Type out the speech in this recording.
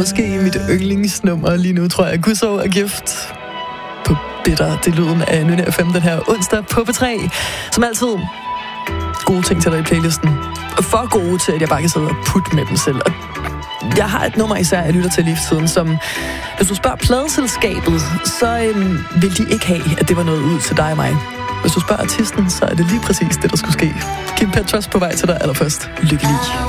måske mit yndlingsnummer lige nu, tror jeg. Gudsov og Gift på Bitter. Det er lyden af Nynne FM den her onsdag på P3. Som altid, gode ting til dig i playlisten. Og for gode til, at jeg bare kan sidde og putte med dem selv. Og jeg har et nummer især, jeg lytter til lige for tiden, som, hvis du spørger pladeselskabet, så vil de ikke have, at det var noget ud til dig og mig. Hvis du spørger artisten, så er det lige præcis det, der skulle ske. Kim Petras på vej til dig allerførst. Lykkelig.